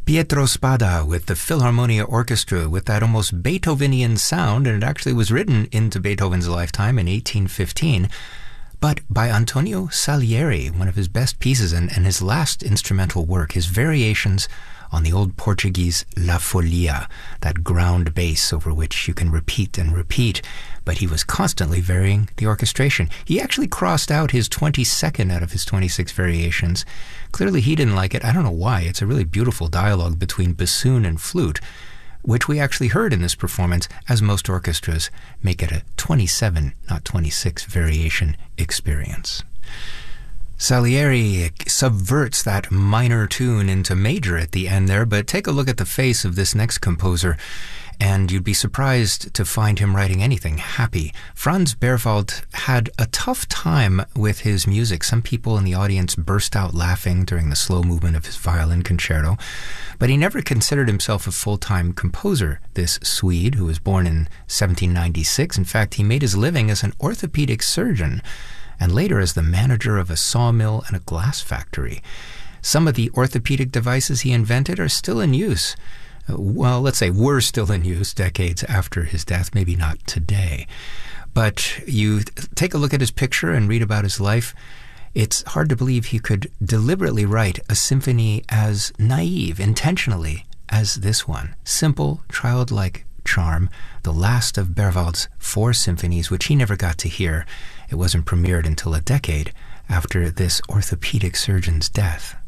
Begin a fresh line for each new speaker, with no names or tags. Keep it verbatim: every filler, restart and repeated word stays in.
Pietro Spada with the Philharmonia Orchestra with that almost Beethovenian sound, and it actually was written into Beethoven's lifetime in eighteen fifteen, but by Antonio Salieri, one of his best pieces and, and his last instrumental work, his variations on the old Portuguese La Folia, that ground bass over which you can repeat and repeat, but he was constantly varying the orchestration. He actually crossed out his twenty-second out of his twenty-six variations. Clearly he didn't like it. I don't know why. It's a really beautiful dialogue between bassoon and flute, which we actually heard in this performance, as most orchestras make it a twenty-seven, not twenty-six variation experience. Salieri subverts that minor tune into major at the end there, but take a look at the face of this next composer, and you'd be surprised to find him writing anything happy. Franz Berwald had a tough time with his music. Some people in the audience burst out laughing during the slow movement of his violin concerto, but he never considered himself a full-time composer, this Swede who was born in seventeen ninety-six. In fact, he made his living as an orthopedic surgeon, and later as the manager of a sawmill and a glass factory. Some of the orthopedic devices he invented are still in use. Well, let's say were still in use decades after his death, maybe not today. But you take a look at his picture and read about his life, it's hard to believe he could deliberately write a symphony as naive, intentionally, as this one. Simple, childlike charm, the last of Berwald's four symphonies, which he never got to hear. It wasn't premiered until a decade after this orthopedic surgeon's death.